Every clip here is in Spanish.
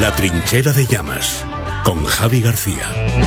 La trinchera de llamas, con Javi García.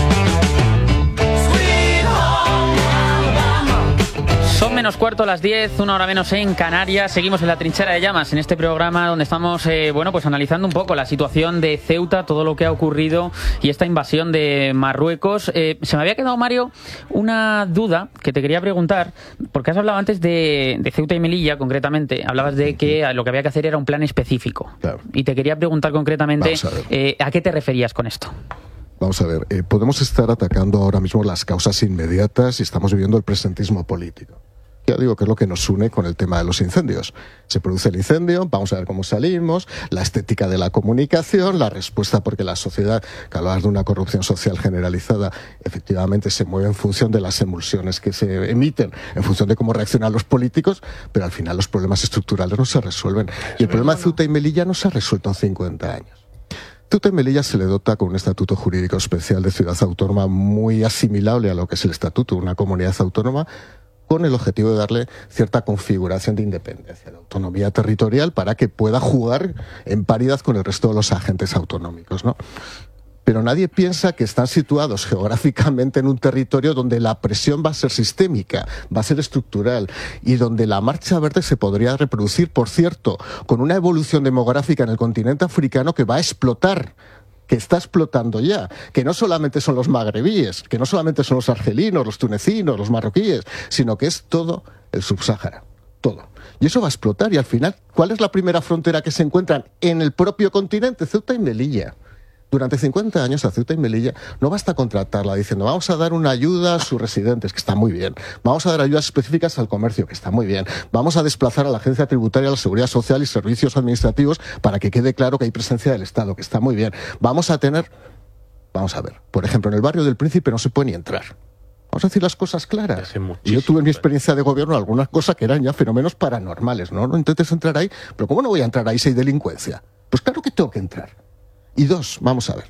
Son menos cuarto las 10, una hora menos en Canarias. Seguimos en la trinchera de llamas, en este programa donde estamos pues analizando un poco la situación de Ceuta, todo lo que ha ocurrido y esta invasión de Marruecos. Se me había quedado, Mario, una duda que te quería preguntar, porque has hablado antes de Ceuta y Melilla, concretamente. Hablabas de que lo que había que hacer era un plan específico. Claro. Y te quería preguntar concretamente ¿a qué te referías con esto? Vamos a ver, podemos estar atacando ahora mismo las causas inmediatas y estamos viviendo el presentismo político. Ya digo que es lo que nos une con el tema de los incendios. Se produce el incendio, vamos a ver cómo salimos, la estética de la comunicación, la respuesta, porque la sociedad, que hablabas de una corrupción social generalizada, efectivamente se mueve en función de las emulsiones que se emiten, en función de cómo reaccionan los políticos, pero al final los problemas estructurales no se resuelven. Y el problema de Ceuta y Melilla no se ha resuelto en 50 años. Ceuta y Melilla se le dota con un estatuto jurídico especial de ciudad autónoma muy asimilable a lo que es el estatuto de una comunidad autónoma, con el objetivo de darle cierta configuración de independencia, de autonomía territorial, para que pueda jugar en paridad con el resto de los agentes autonómicos, ¿no? Pero nadie piensa que están situados geográficamente en un territorio donde la presión va a ser sistémica, va a ser estructural, y donde la marcha verde se podría reproducir, por cierto, con una evolución demográfica en el continente africano que va a explotar, que está explotando ya, que no solamente son los magrebíes, que no solamente son los argelinos, los tunecinos, los marroquíes, sino que es todo el subsáhara, todo. Y eso va a explotar, y al final, ¿cuál es la primera frontera que se encuentran en el propio continente? Ceuta y Melilla. Durante 50 años a Ceuta y Melilla no basta contratarla diciendo vamos a dar una ayuda a sus residentes, que está muy bien, vamos a dar ayudas específicas al comercio, que está muy bien, vamos a desplazar a la Agencia Tributaria, a la Seguridad Social y Servicios Administrativos para que quede claro que hay presencia del Estado, que está muy bien. Vamos a ver, por ejemplo, en el barrio del Príncipe no se puede ni entrar. Vamos a decir las cosas claras. Yo tuve en mi experiencia de gobierno algunas cosas que eran ya fenómenos paranormales, ¿no? No intentes entrar ahí, pero ¿cómo no voy a entrar ahí si hay delincuencia? Pues claro que tengo que entrar. Y dos, vamos a ver,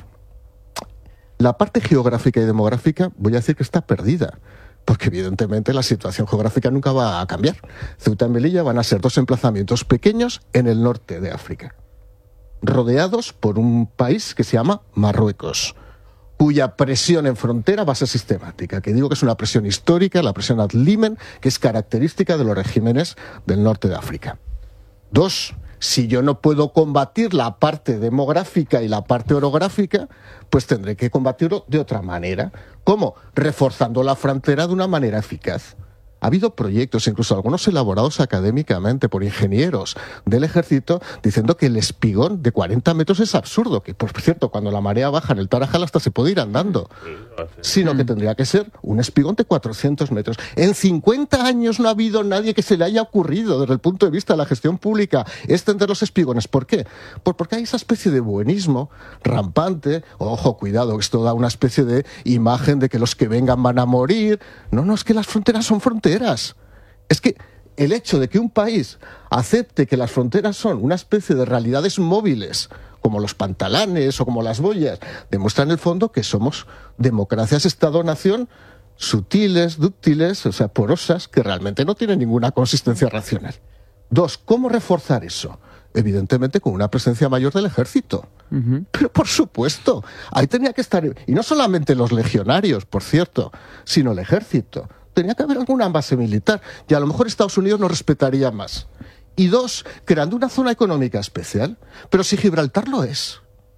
la parte geográfica y demográfica voy a decir que está perdida, porque evidentemente la situación geográfica nunca va a cambiar. Ceuta y Melilla van a ser dos emplazamientos pequeños en el norte de África, rodeados por un país que se llama Marruecos, cuya presión en frontera va a ser sistemática, que digo que es una presión histórica, la presión ad limen, que es característica de los regímenes del norte de África. Dos, si yo no puedo combatir la parte demográfica y la parte orográfica, pues tendré que combatirlo de otra manera. ¿Cómo? Reforzando la frontera de una manera eficaz. Ha habido proyectos, incluso algunos elaborados académicamente por ingenieros del ejército, diciendo que el espigón de 40 metros es absurdo, que por cierto, cuando la marea baja en el Tarajal hasta se puede ir andando, sino que tendría que ser un espigón de 400 metros. En 50 años no ha habido nadie que se le haya ocurrido, desde el punto de vista de la gestión pública, extender los espigones. ¿Por qué? Pues porque hay esa especie de buenismo rampante. Ojo, cuidado, esto da una especie de imagen de que los que vengan van a morir. No, es que las fronteras son fronteras. Es que el hecho de que un país acepte que las fronteras son una especie de realidades móviles, como los pantalanes o como las boyas, demuestra en el fondo que somos democracias Estado-nación sutiles, dúctiles, o sea, porosas, que realmente no tienen ninguna consistencia racional. Dos, ¿cómo reforzar eso? Evidentemente con una presencia mayor del ejército. Pero por supuesto, ahí tenía que estar, y no solamente los legionarios, por cierto, sino el ejército. Tenía que haber alguna base militar, y a lo mejor Estados Unidos nos respetaría más. Y dos, creando una zona económica especial. Pero si Gibraltar lo es.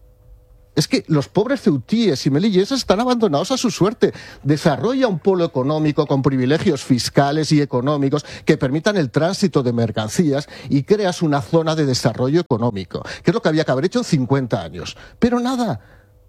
Es que los pobres ceutíes y melilleses están abandonados a su suerte. Desarrolla un polo económico con privilegios fiscales y económicos que permitan el tránsito de mercancías y creas una zona de desarrollo económico, que es lo que había que haber hecho en 50 años. Pero nada,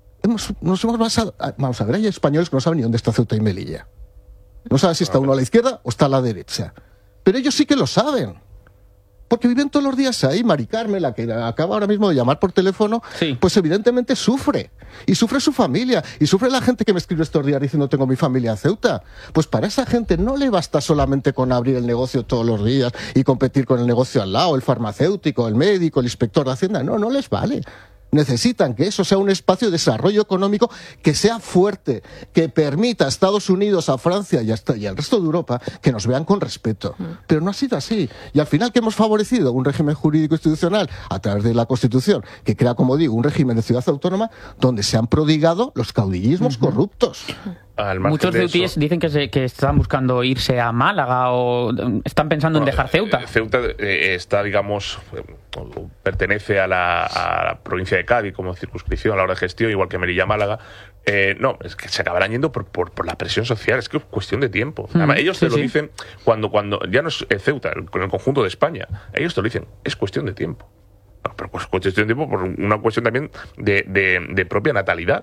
nos hemos basado... Vamos a ver, hay españoles que no saben ni dónde está Ceuta y Melilla. No saben si está uno a la izquierda o está a la derecha. Pero ellos sí que lo saben. Porque viven todos los días ahí. Mari Carmen, la que acaba ahora mismo de llamar por teléfono, pues evidentemente sufre. Y sufre su familia. Y sufre la gente que me escribe estos días diciendo tengo mi familia en Ceuta. Pues para esa gente no le basta solamente con abrir el negocio todos los días y competir con el negocio al lado, el farmacéutico, el médico, el inspector de Hacienda. No les vale. Necesitan que eso sea un espacio de desarrollo económico que sea fuerte, que permita a Estados Unidos, a Francia y al resto de Europa que nos vean con respeto. Pero no ha sido así. Y al final, ¿qué hemos favorecido? Un régimen jurídico institucional a través de la Constitución que crea, como digo, un régimen de ciudad autónoma donde se han prodigado los caudillismos corruptos. Muchos ceutíes dicen que están buscando irse a Málaga o están pensando en dejar Ceuta. Ceuta está, digamos, pertenece a la provincia de Cádiz como circunscripción a la hora de gestión, igual que Melilla, Málaga. No, es que se acabarán yendo por la presión social, es que es cuestión de tiempo. Además, ellos te lo dicen cuando ya no es Ceuta, con el conjunto de España, ellos te lo dicen, es cuestión de tiempo. No, pero pues cuestión de tiempo por una cuestión también de propia natalidad.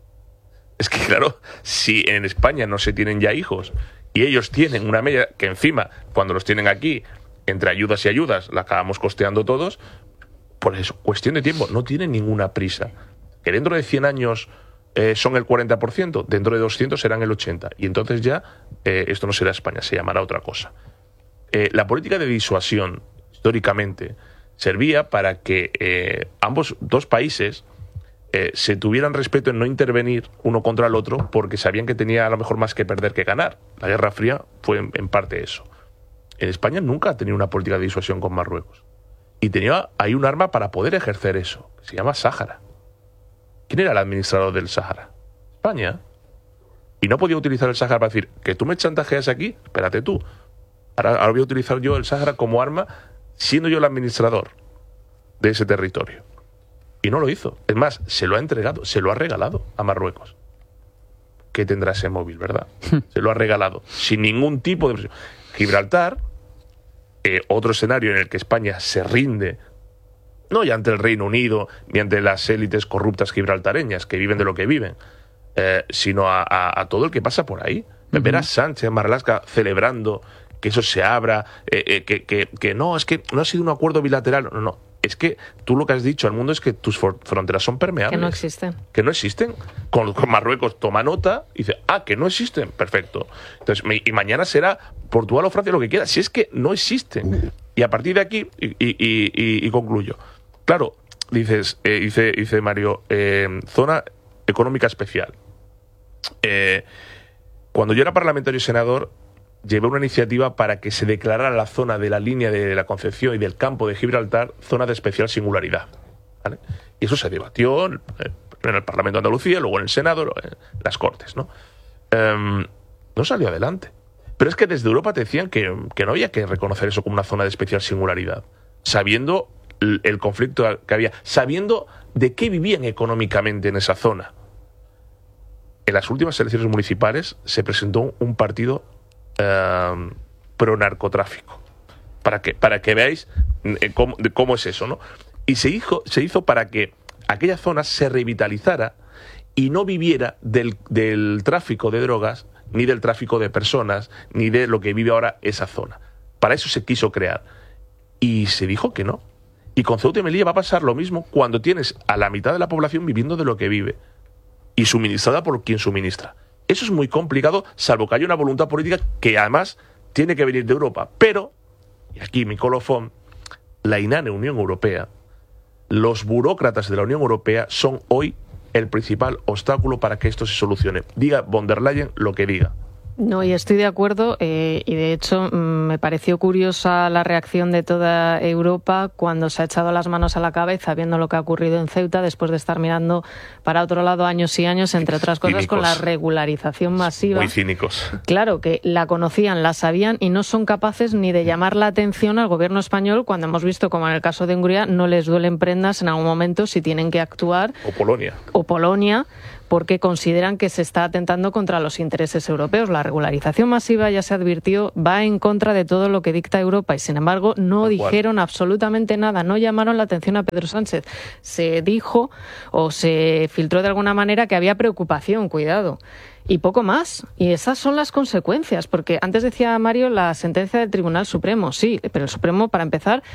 Es que, claro, si en España no se tienen ya hijos y ellos tienen una media que encima, cuando los tienen aquí, entre ayudas y ayudas, la acabamos costeando todos, por eso, cuestión de tiempo, no tienen ninguna prisa. Que dentro de 100 años son el 40%, dentro de 200 serán el 80%. Y entonces ya esto no será España, se llamará otra cosa. La política de disuasión, históricamente, servía para que ambos dos países se tuvieran respeto en no intervenir uno contra el otro porque sabían que tenía a lo mejor más que perder que ganar. La Guerra Fría fue en parte eso. En España nunca ha tenido una política de disuasión con Marruecos. Y tenía ahí un arma para poder ejercer eso, que se llama Sáhara. ¿Quién era el administrador del Sáhara? España. Y no podía utilizar el Sáhara para decir, que tú me chantajeas aquí, espérate tú. Ahora voy a utilizar yo el Sáhara como arma, siendo yo el administrador de ese territorio. Y no lo hizo. Es más, se lo ha entregado, se lo ha regalado a Marruecos. ¿Qué tendrá ese móvil, verdad? Se lo ha regalado, sin ningún tipo de presión. Gibraltar, otro escenario en el que España se rinde, no ya ante el Reino Unido, ni ante las élites corruptas gibraltareñas, que viven de lo que viven, sino a todo el que pasa por ahí. Ver a Sánchez, Marlaska, celebrando que eso se abra, que no, es que no ha sido un acuerdo bilateral, no. Es que tú lo que has dicho al mundo es que tus fronteras son permeables. Que no existen. Que no existen. Con Marruecos toma nota y dice, que no existen. Perfecto. Entonces, y mañana será Portugal o Francia, lo que quiera. Si es que no existen. Y a partir de aquí, y concluyo. Claro, dice Mario, zona económica especial. Cuando yo era parlamentario y senador, llevé una iniciativa para que se declarara la zona de la línea de la Concepción y del campo de Gibraltar zona de especial singularidad, ¿vale? Y eso se debatió en el Parlamento de Andalucía, luego en el Senado, en las Cortes, ¿no? No salió adelante. Pero es que desde Europa te decían que no había que reconocer eso como una zona de especial singularidad, sabiendo el conflicto que había, sabiendo de qué vivían económicamente en esa zona. En las últimas elecciones municipales se presentó un partido pro narcotráfico para que veáis cómo es eso, ¿no? Y se hizo para que aquella zona se revitalizara y no viviera del tráfico de drogas, ni del tráfico de personas, ni de lo que vive ahora esa zona. Para eso se quiso crear. Y se dijo que no. Y con Ceuta y Melilla va a pasar lo mismo cuando tienes a la mitad de la población viviendo de lo que vive y suministrada por quien suministra. Eso es muy complicado, salvo que haya una voluntad política que además tiene que venir de Europa. Pero, y aquí mi colofón, la inane Unión Europea, los burócratas de la Unión Europea son hoy el principal obstáculo para que esto se solucione. Diga von der Leyen lo que diga. No, y estoy de acuerdo, y de hecho me pareció curiosa la reacción de toda Europa cuando se ha echado las manos a la cabeza viendo lo que ha ocurrido en Ceuta después de estar mirando para otro lado años y años, entre otras cosas, cínicos, con la regularización masiva. Muy cínicos. Claro, que la conocían, la sabían y no son capaces ni de llamar la atención al gobierno español cuando hemos visto como en el caso de Hungría no les duelen prendas en algún momento si tienen que actuar. O Polonia, porque consideran que se está atentando contra los intereses europeos. La regularización masiva, ya se advirtió, va en contra de todo lo que dicta Europa y, sin embargo, no dijeron absolutamente nada, no llamaron la atención a Pedro Sánchez. Se dijo o se filtró de alguna manera que había preocupación, cuidado, y poco más. Y esas son las consecuencias, porque antes decía Mario la sentencia del Tribunal Supremo, sí, pero el Supremo, para empezar,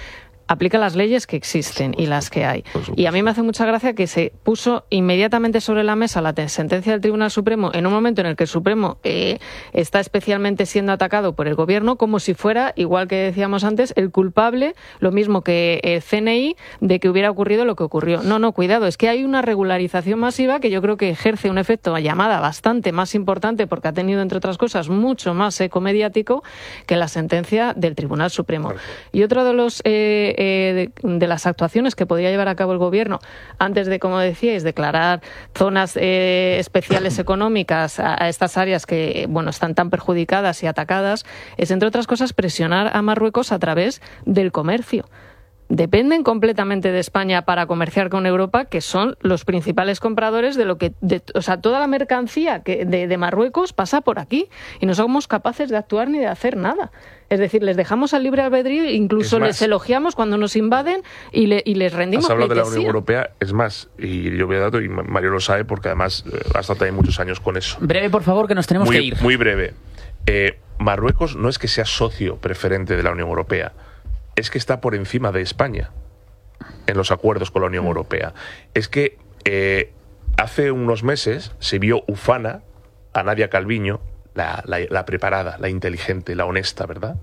aplica las leyes que existen y las que hay. Y a mí me hace mucha gracia que se puso inmediatamente sobre la mesa la sentencia del Tribunal Supremo en un momento en el que el Supremo está especialmente siendo atacado por el Gobierno, como si fuera, igual que decíamos antes, el culpable, lo mismo que el CNI, de que hubiera ocurrido lo que ocurrió. No, cuidado, es que hay una regularización masiva que yo creo que ejerce un efecto llamada bastante más importante, porque ha tenido, entre otras cosas, mucho más eco mediático que la sentencia del Tribunal Supremo. Y otro de los de las actuaciones que podría llevar a cabo el Gobierno antes de, como decíais, declarar zonas especiales económicas a estas áreas que, bueno, están tan perjudicadas y atacadas, es, entre otras cosas, presionar a Marruecos a través del comercio. Dependen completamente de España para comerciar con Europa, que son los principales compradores de lo que, o sea, toda la mercancía de Marruecos pasa por aquí y no somos capaces de actuar ni de hacer nada. Es decir, les dejamos al libre albedrío, incluso les elogiamos cuando nos invaden y les rendimos. Has hablado de la Unión Europea, es más, y yo voy a dato, y Mario lo sabe porque además ha estado también muchos años con eso. Breve, por favor, que nos tenemos que ir. Muy breve. Marruecos no es que sea socio preferente de la Unión Europea, es que está por encima de España en los acuerdos con la Unión Europea. Es que hace unos meses se vio ufana a Nadia Calviño, la preparada, la inteligente, la honesta, ¿verdad?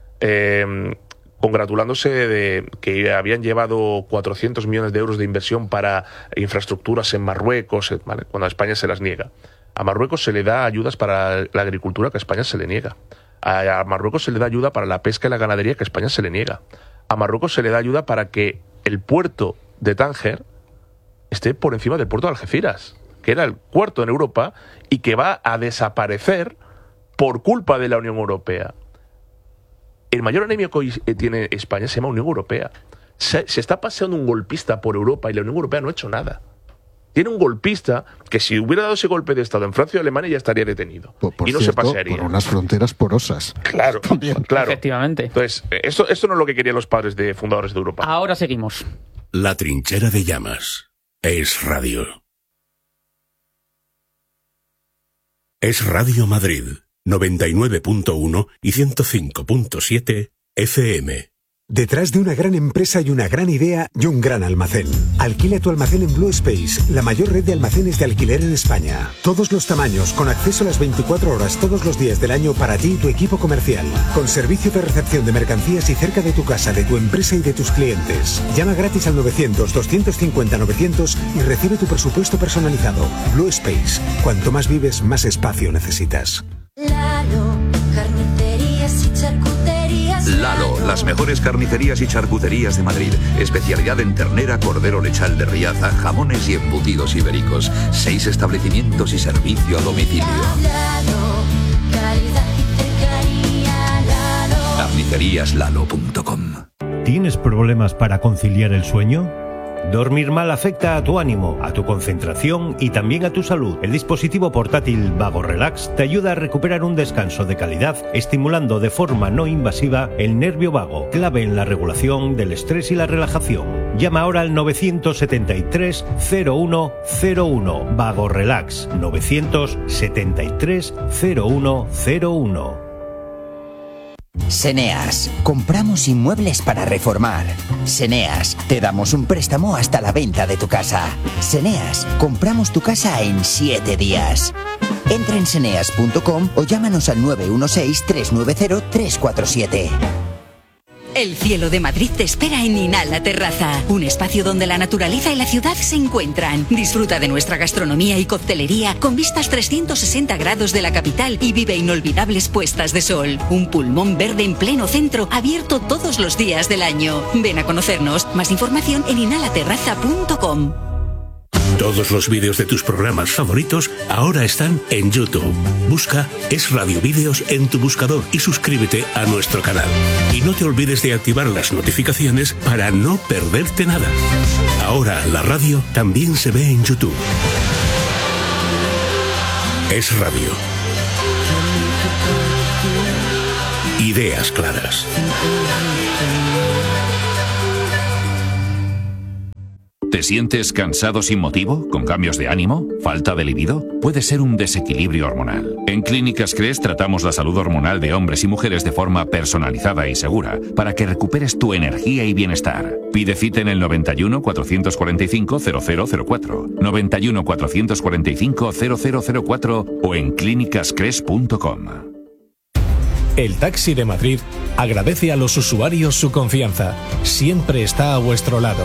Congratulándose de que habían llevado 400 millones de euros de inversión para infraestructuras en Marruecos, ¿vale? Cuando a España se las niega. A Marruecos se le da ayudas para la agricultura que a España se le niega. A Marruecos se le da ayuda para la pesca y la ganadería que a España se le niega. A Marruecos se le da ayuda para que el puerto de Tánger esté por encima del puerto de Algeciras, que era el cuarto en Europa y que va a desaparecer por culpa de la Unión Europea. El mayor enemigo que tiene España se llama Unión Europea. Se está paseando un golpista por Europa y la Unión Europea no ha hecho nada. Tiene un golpista que si hubiera dado ese golpe de Estado en Francia o Alemania ya estaría detenido. Y no se pasearía. Por unas fronteras porosas. Claro, claro. Efectivamente. Entonces, esto no es lo que querían los padres de fundadores de Europa. Ahora seguimos. La trinchera de llamas. Es radio. Es Radio Madrid, 99.1 y 105.7 FM. Detrás de una gran empresa y una gran idea y un gran almacén. Alquila tu almacén en Blue Space, la mayor red de almacenes de alquiler en España. Todos los tamaños, con acceso a las 24 horas todos los días del año para ti y tu equipo comercial. Con servicio de recepción de mercancías y cerca de tu casa, de tu empresa y de tus clientes. Llama gratis al 900-250-900 y recibe tu presupuesto personalizado. Blue Space. Cuanto más vives, más espacio necesitas. Lalo, carnicerías y charcuterías. Lalo, las mejores carnicerías y charcuterías de Madrid. Especialidad en ternera, cordero lechal de Riaza, jamones y embutidos ibéricos. 6 establecimientos y servicio a domicilio. Lalo, calidad y cercanía. Lalo. Carniceríaslalo.com. ¿Tienes problemas para conciliar el sueño? Dormir mal afecta a tu ánimo, a tu concentración y también a tu salud. El dispositivo portátil Vago Relax te ayuda a recuperar un descanso de calidad, estimulando de forma no invasiva el nervio vago, clave en la regulación del estrés y la relajación. Llama ahora al 973 0101. Vago Relax 973 0101. Seneas, compramos inmuebles para reformar. Seneas, te damos un préstamo hasta la venta de tu casa. Seneas, compramos tu casa en 7 días. Entra en seneas.com o llámanos al 916-390-347. El cielo de Madrid te espera en Inhala Terraza, un espacio donde la naturaleza y la ciudad se encuentran. Disfruta de nuestra gastronomía y coctelería con vistas 360 grados de la capital y vive inolvidables puestas de sol. Un pulmón verde en pleno centro, abierto todos los días del año. Ven a conocernos. Más información en inhalaterraza.com. Todos los vídeos de tus programas favoritos ahora están en YouTube. Busca Es Radio Vídeos en tu buscador y suscríbete a nuestro canal. Y no te olvides de activar las notificaciones para no perderte nada. Ahora la radio también se ve en YouTube. Es Radio. Ideas claras. ¿Te sientes cansado sin motivo? ¿Con cambios de ánimo? ¿Falta de libido? Puede ser un desequilibrio hormonal. En Clínicas CRES tratamos la salud hormonal de hombres y mujeres de forma personalizada y segura para que recuperes tu energía y bienestar. Pide cita en el 91 445 0004, 91 445 0004 o en clínicascres.com. El Taxi de Madrid agradece a los usuarios su confianza. Siempre está a vuestro lado.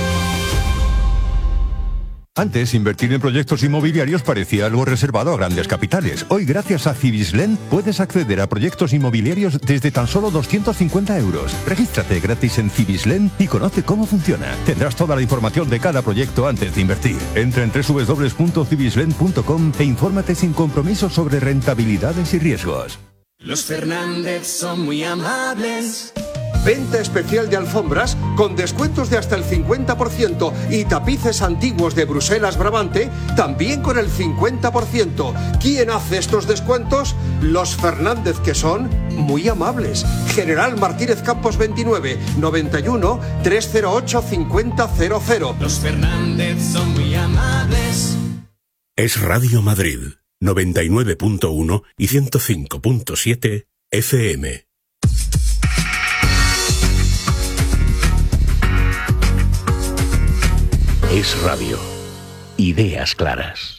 Antes, invertir en proyectos inmobiliarios parecía algo reservado a grandes capitales. Hoy, gracias a Cibislen, puedes acceder a proyectos inmobiliarios desde tan solo 250 euros. Regístrate gratis en Cibislen y conoce cómo funciona. Tendrás toda la información de cada proyecto antes de invertir. Entra en www.cibislen.com e infórmate sin compromiso sobre rentabilidades y riesgos. Los Fernández son muy amables. Venta especial de alfombras con descuentos de hasta el 50% y tapices antiguos de Bruselas Brabante también con el 50%. ¿Quién hace estos descuentos? Los Fernández, que son muy amables. General Martínez Campos 29, 91 308 5000. Los Fernández son muy amables. Es Radio Madrid, 99.1 y 105.7 FM. Es radio. Ideas claras.